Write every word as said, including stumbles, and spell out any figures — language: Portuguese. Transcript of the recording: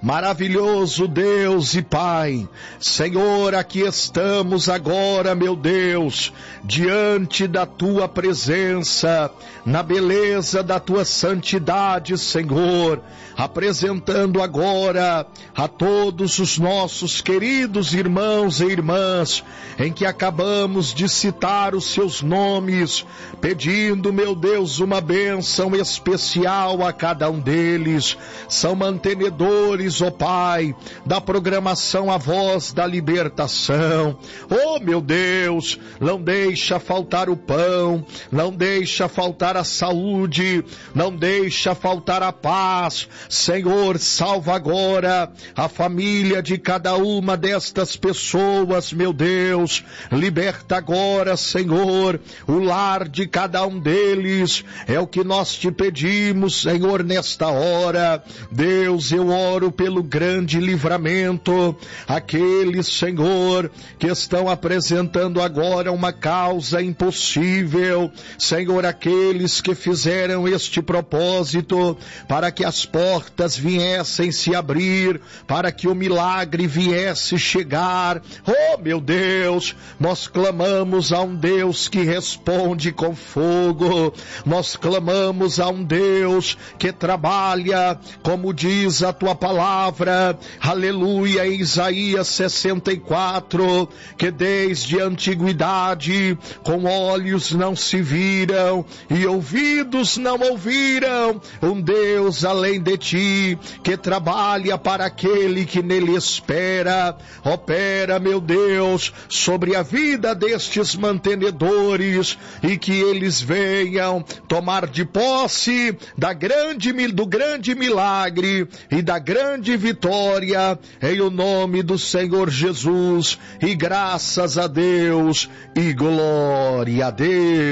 Maravilhoso Deus e Pai, Senhor, aqui estamos agora, meu Deus, diante da Tua presença, na beleza da Tua santidade, Senhor, apresentando agora a todos os nossos queridos irmãos e irmãs, em que acabamos de citar os seus nomes, pedindo, meu Deus, uma bênção especial a cada um deles. São mantenedores, ó Pai, da programação A Voz da Libertação. Oh, meu Deus, não deixa faltar o pão, não deixa faltar a saúde, não deixa faltar a paz. Senhor, salva agora a família de cada uma destas pessoas, meu Deus. Liberta agora, Senhor, o lar de cada um deles. É o que nós te pedimos, Senhor, nesta hora. Deus, eu oro pelo grande livramento, aqueles, Senhor, que estão apresentando agora uma causa impossível, Senhor, aqueles que fizeram este propósito para que as portas viessem se abrir, para que o milagre viesse chegar. Oh, meu Deus, nós clamamos a um Deus que responde com fogo, nós clamamos a um Deus que trabalha, como diz a tua palavra, aleluia, em Isaías sessenta e quatro, que desde a antiguidade com olhos não se viram e ouvidos não ouviram um Deus além de ti, que trabalha para aquele que nele espera. Opera, meu Deus, sobre a vida destes mantenedores e que eles venham tomar de posse da grande, do grande milagre e da grande vitória, em o nome do Senhor Jesus, e graças a Deus e glória a Deus.